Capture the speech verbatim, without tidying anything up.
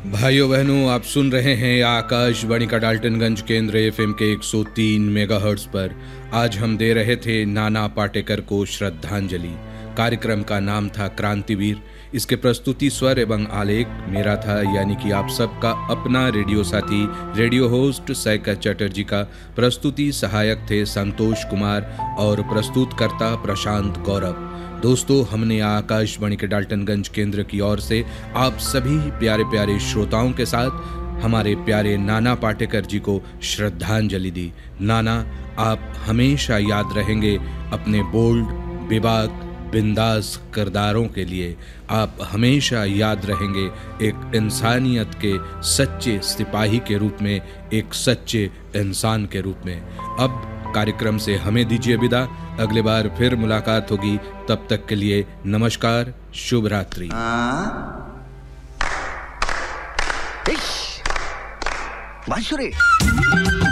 भाइयों बहनों, आप सुन रहे हैं आकाशवाणी का डाल्टनगंज केंद्र एफएम के एक सौ तीन मेगाहर्ट्ज पर। आज हम दे रहे थे नाना पाटेकर को श्रद्धांजलि। कार्यक्रम का नाम था क्रांतिवीर। इसके प्रस्तुति स्वर एवं आलेख मेरा था, यानी कि आप सबका अपना रेडियो साथी रेडियो होस्ट सैकत चटर्जी का। प्रस्तुति सहायक थे संतोष कुमार और प्रस्तुतकर्ता प्रशांत गौरव। दोस्तों, हमने आकाशवाणी के डाल्टनगंज केंद्र की ओर से आप सभी प्यारे प्यारे श्रोताओं के साथ हमारे प्यारे नाना पाटेकर जी को श्रद्धांजलि दी। नाना, आप हमेशा याद रहेंगे अपने बोल्ड, बेबाक, बिंदास किरदारों के लिए। आप हमेशा याद रहेंगे एक इंसानियत के सच्चे सिपाही के रूप में, एक सच्चे इंसान के रूप में। अब कार्यक्रम से हमें दीजिए विदा। अगले बार फिर मुलाकात होगी। तब तक के लिए नमस्कार, शुभ रात्रि। बांसुरी।